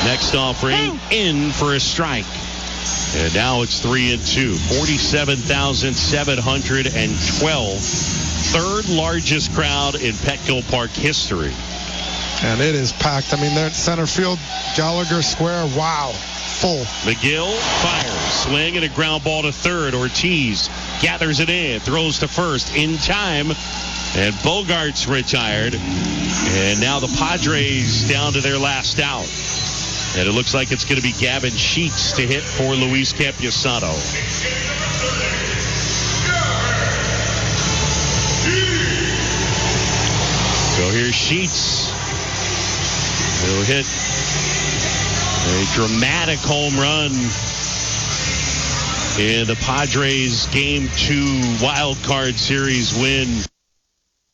Next offering in for a strike. And now it's 3-2. 47,712. Third largest crowd in Petco Park history. And it is packed. I mean, they're at center field, Gallagher Square. Wow. Full. McGill fires. Swing and a ground ball to third. Ortiz gathers it in. Throws to first in time. And Bogart's retired. And now the Padres down to their last out. And it looks like it's going to be Gavin Sheets to hit for Luis Campusano. So here's Sheets. He'll hit a dramatic home run in the Padres Game 2 wild card series win.